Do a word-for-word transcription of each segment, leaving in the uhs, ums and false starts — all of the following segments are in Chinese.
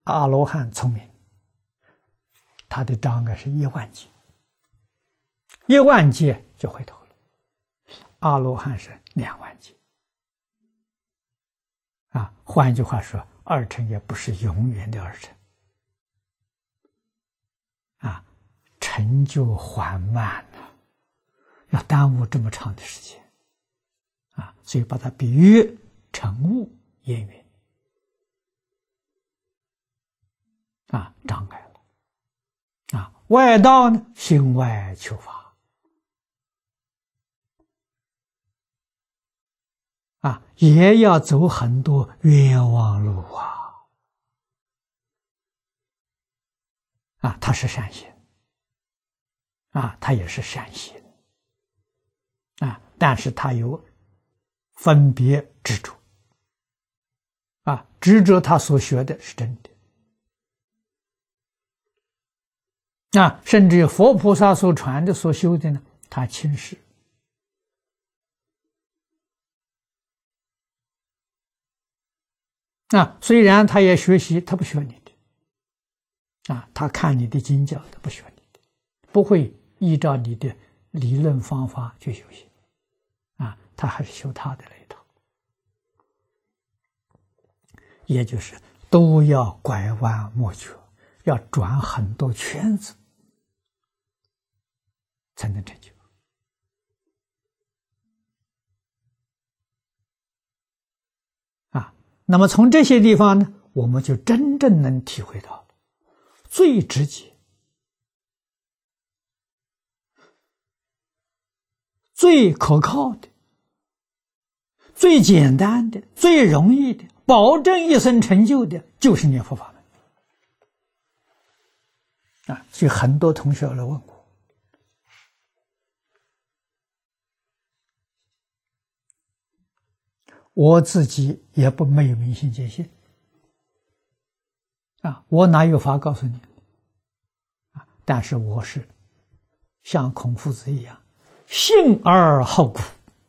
阿罗汉聪明，他的障碍是一万劫，一万劫就回头了。阿罗汉是两万劫。啊，换句话说，二乘也不是永远的二乘。啊，成就缓慢了，要耽误这么长的时间。啊，所以把它比喻成雾烟云。啊，障碍了。啊，外道呢，心外求法。啊，也要走很多冤枉路啊！啊，他是善心，啊，他也是善心，啊，但是他有分别执着，啊，执着他所学的是真的，啊，甚至佛菩萨所传的、所修的呢，他轻视。啊，虽然他也学习，他不学你的，啊，他看你的经教，他不学你的，不会依照你的理论方法去修行，啊，他还是修他的那一套，也就是都要拐弯抹角，要转很多圈子，才能成就。那么从这些地方呢，我们就真正能体会到最直接、最可靠的、最简单的、最容易的，保证一生成就的，就是念佛法门。啊，所以很多同学来问我，我自己也不没有明心见性啊，我哪有法告诉你啊？但是我是像孔夫子一样，信而好古。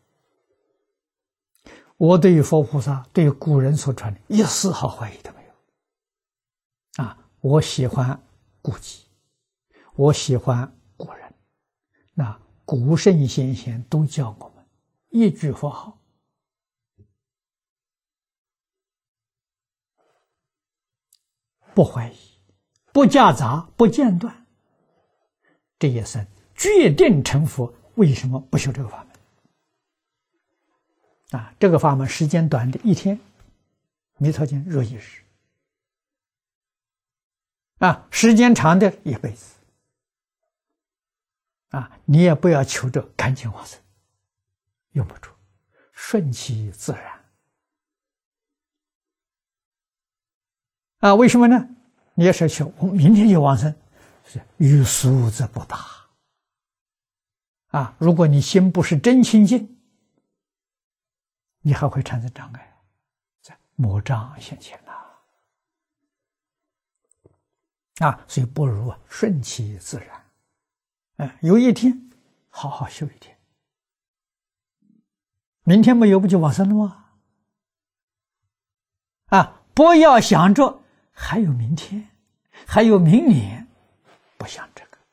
我对于佛菩萨、对于古人所传的一丝毫怀疑都没有啊！我喜欢古籍，我喜欢古人，那古圣先贤都教我们一句佛号。不怀疑，不夹杂，不间断，这一生决定成佛。为什么不修这个法门？啊，这个法门时间短的一天，弥陀经若一日；啊，时间长的一辈子。啊，你也不要求着赶紧往生，用不着，顺其自然。啊，为什么呢？你也是求我明天就往生，是欲速则不达。啊，如果你心不是真清净，你还会产生障碍，在魔障现前呐。啊，所以不如顺其自然。哎，有一天好好修一天，明天没有不就往生了吗？啊，不要想着还有明天，还有明年，不想这个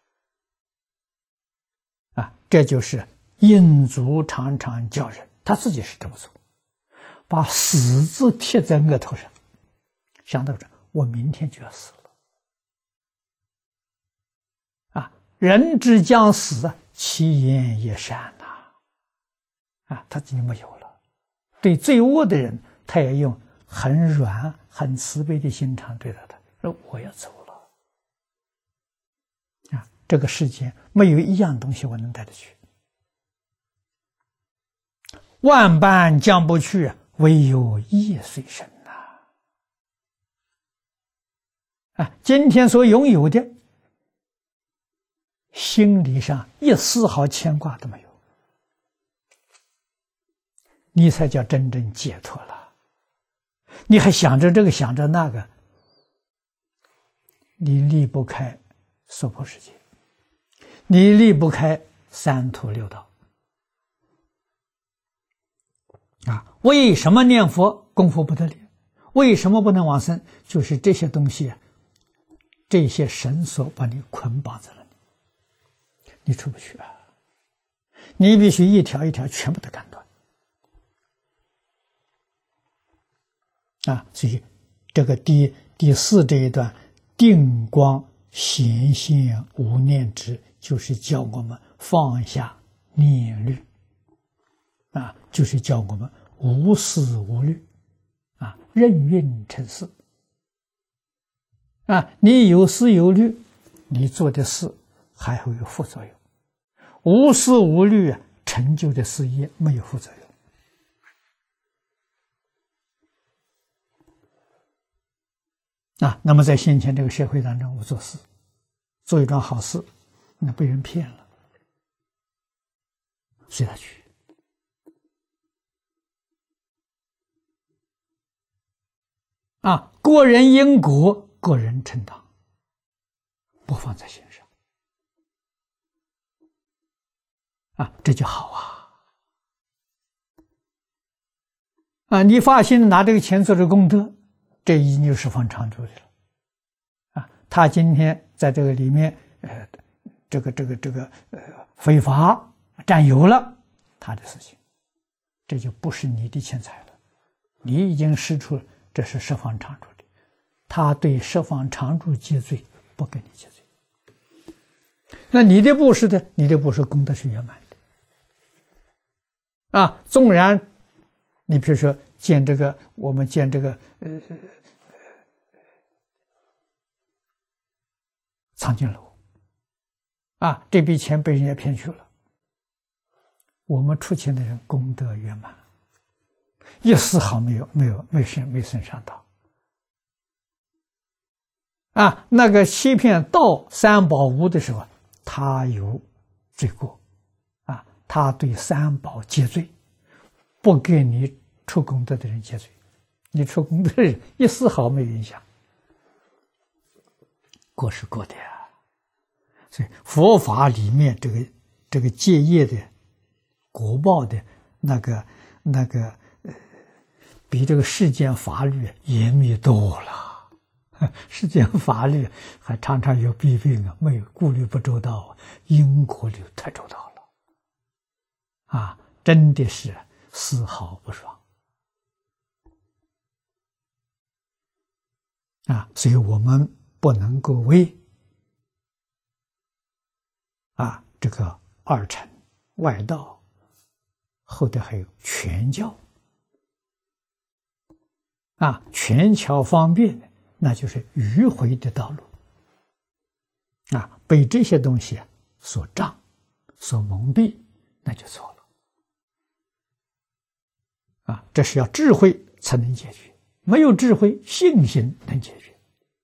啊，这就是印祖常常教人，他自己是这么做，把死字贴在额头上，想到这，我明天就要死了啊！人之将死，其言也善呐！啊，他自己没有了。对罪恶的人，他也用很软、很慈悲的心肠对待他，说我要走了。啊，这个世界没有一样东西我能带得去，万般将不去，唯有业随身呐！啊，今天所拥有的，心理上一丝毫牵挂都没有，你才叫真正解脱了。你还想着这个想着那个，你离不开娑婆世界，你离不开三途六道啊！为什么念佛功夫不得力？ 为什么不能往生？就是这些东西，这些绳索把你捆绑在了你，你出不去啊！你必须一条一条全部都砍断啊！所以这个第第四这一段定光显现无念执，就是教我们放下念虑啊，就是教我们无思无虑啊，任运成事啊。你有思有虑，你做的事还会有副作用；无思无虑啊，成就的事业没有副作用啊。那么在现前这个社会当中，我做事做一桩好事，那被人骗了，随他去啊！个人因果，个人承担，不放在心上啊，这就好啊！啊，你发心拿这个钱做这功德，这已经就是放常住的了啊！他今天在这个里面，呃，这个这个这个呃非法占有了他的事情，这就不是你的钱财了，你已经施出了。这是十方常住的，他对十方常住结罪，不跟你结罪。那你的布施呢？你的布施功德是圆满的啊。纵然你比如说建这个，我们建这个呃藏经楼啊，这笔钱被人家骗去了，我们出钱的人功德圆满。一丝毫没有没有没损没损伤到啊！那个欺骗盗三宝物的时候，他有罪过啊，他对三宝结罪，不给你出功德的人结罪，你出功德的人一丝毫没有影响，过是过的呀。所以佛法里面这个这个戒业的果报的那个那个。比这个世间法律严密多了，世间法律还常常有弊病啊，没有顾虑不周到，因果律太周到了，啊，真的是丝毫不爽啊！所以我们不能够为啊这个二乘外道，后头还有全教。啊，权巧方便的，那就是迂回的道路。啊，被这些东西所障、所蒙蔽，那就错了。啊，这是要智慧才能解决，没有智慧，信心能解决。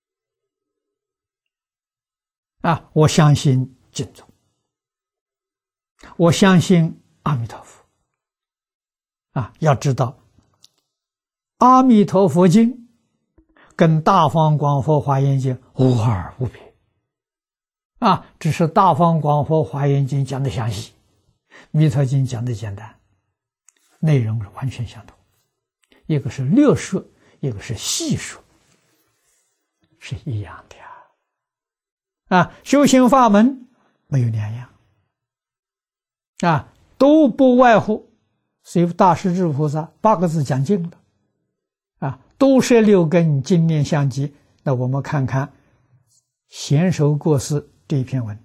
啊，我相信净宗，我相信阿弥陀佛。啊，要知道。阿弥陀佛经跟大方广佛华严经无二无别啊，只是大方广佛华严经讲的详细，弥陀经讲的简单，内容是完全相同，一个是略说，一个是细说，是一样的呀。啊，修行法门没有两样啊，都不外乎随大势至菩萨八个字讲尽了。啊，都是六根经念相继。那我们看看贤首过世这一篇文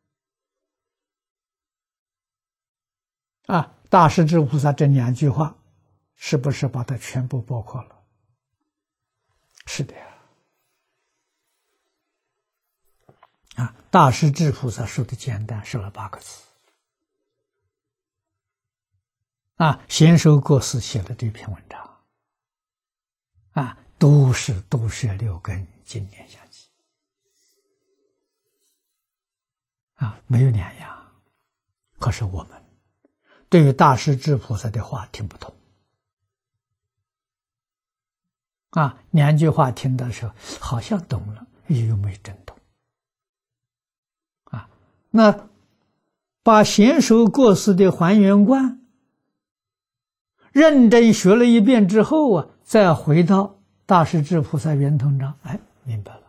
啊，大势至菩萨这两句话，是不是把它全部包括了？是的呀。啊，大势至菩萨说的简单，说了八个字。啊，贤首过世写的这篇文章。啊，都是都是六根经念相继啊，没有两样。可是我们对于大势至菩萨的话听不懂啊，两句话听的时候好像懂了，又没真懂啊。那把贤首过世的还原观认真学了一遍之后啊，再回到大势至菩萨圆通章，哎，明白了。